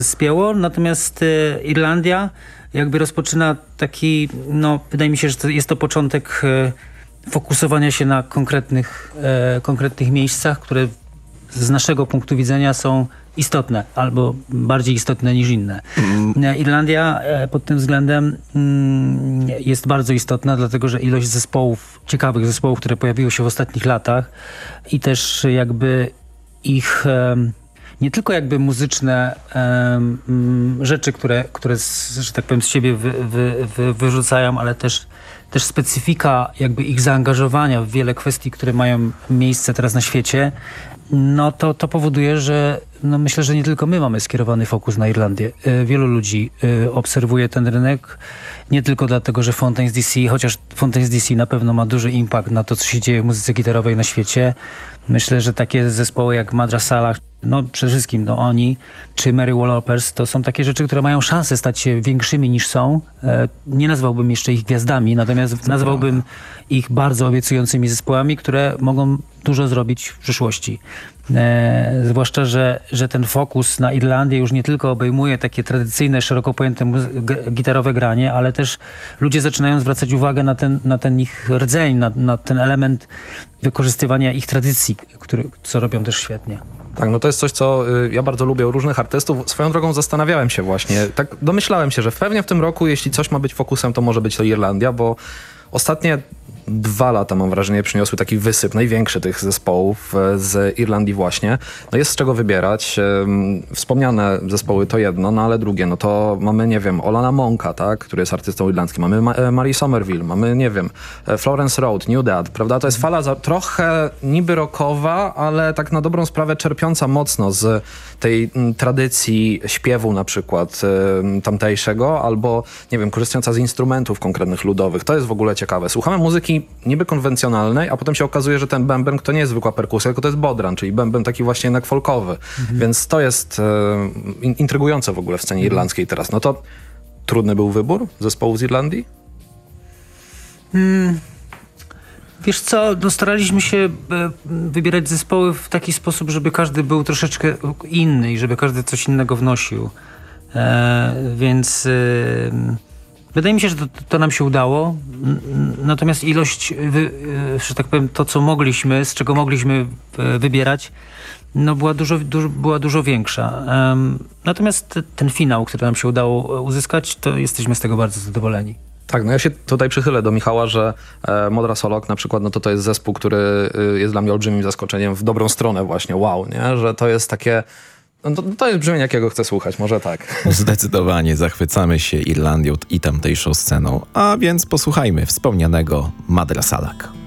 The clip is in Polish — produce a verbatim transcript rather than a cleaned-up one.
spięło, natomiast e, Irlandia jakby rozpoczyna taki, no wydaje mi się, że to jest to początek e, fokusowania się na konkretnych, e, konkretnych miejscach, które z naszego punktu widzenia są istotne, albo bardziej istotne niż inne. Mm. Irlandia e, pod tym względem mm, jest bardzo istotna, dlatego że ilość zespołów, ciekawych zespołów, które pojawiły się w ostatnich latach i też jakby ich e, nie tylko jakby muzyczne um, rzeczy, które, które z, że tak powiem z siebie wy, wy, wy, wyrzucają, ale też, też specyfika jakby ich zaangażowania w wiele kwestii, które mają miejsce teraz na świecie, no to, to powoduje, że no myślę, że nie tylko my mamy skierowany fokus na Irlandię. Wielu ludzi obserwuje ten rynek, nie tylko dlatego, że Fontaines D C, chociaż Fontaines D C na pewno ma duży impact na to, co się dzieje w muzyce gitarowej na świecie. Myślę, że takie zespoły jak Madra Salah, no przede wszystkim no oni, czy Mary Wallopers, to są takie rzeczy, które mają szansę stać się większymi niż są. E, nie nazwałbym jeszcze ich gwiazdami, natomiast nazwałbym ich bardzo obiecującymi zespołami, które mogą dużo zrobić w przyszłości. E, zwłaszcza, że, że ten fokus na Irlandię już nie tylko obejmuje takie tradycyjne, szeroko pojęte muzy- gitarowe granie, ale też ludzie zaczynają zwracać uwagę na ten, na ten ich rdzeń, na, na ten element wykorzystywania ich tradycji, który, co robią też świetnie. Tak, no to jest coś, co y, ja bardzo lubię u różnych artystów. Swoją drogą zastanawiałem się właśnie, tak domyślałem się, że pewnie w tym roku, jeśli coś ma być fokusem, to może być to Irlandia, bo ostatnie dwa lata, mam wrażenie, przyniosły taki wysyp największy tych zespołów z Irlandii właśnie. No jest z czego wybierać. Wspomniane zespoły to jedno, no ale drugie, no to mamy, nie wiem, Olana Monka, tak, który jest artystą irlandzkim. Mamy Ma- Marie Somerville, mamy, nie wiem, Florence Road, New Dad, prawda? To jest fala za, trochę niby rockowa, ale tak na dobrą sprawę czerpiąca mocno z tej m, tradycji śpiewu na przykład y, tamtejszego, albo, nie wiem, korzystająca z instrumentów konkretnych ludowych. To jest w ogóle ciekawe. Słuchamy muzyki niby konwencjonalnej, a potem się okazuje, że ten bęben to nie jest zwykła perkusja, tylko to jest bodran, czyli bęben taki właśnie jednak folkowy. Mhm. Więc to jest e, in, intrygujące w ogóle w scenie irlandzkiej teraz. No to trudny był wybór zespołu z Irlandii? Hmm. Wiesz co, no staraliśmy się wybierać zespoły w taki sposób, żeby każdy był troszeczkę inny i żeby każdy coś innego wnosił. E, więc... E, Wydaje mi się, że to, to nam się udało, natomiast ilość, wy, że tak powiem, to co mogliśmy, z czego mogliśmy wybierać, no była dużo, dużo, była dużo większa. Um, natomiast ten finał, który nam się udało uzyskać, to jesteśmy z tego bardzo zadowoleni. Tak, no ja się tutaj przychylę do Michała, że e, Modra Solok na przykład, no to to jest zespół, który y, jest dla mnie olbrzymim zaskoczeniem w dobrą stronę właśnie, wow, nie? Że to jest takie... No to, to jest brzmienie, jakiego chcę słuchać, może tak. Zdecydowanie zachwycamy się Irlandią i tamtejszą sceną, a więc posłuchajmy wspomnianego Madra Salah.